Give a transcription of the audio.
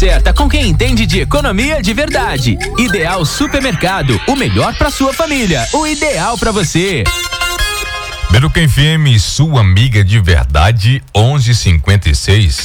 certa com quem entende de economia de verdade. Ideal Supermercado, o melhor pra sua família, o ideal pra você. Beruca FM, sua amiga de verdade, 11:56.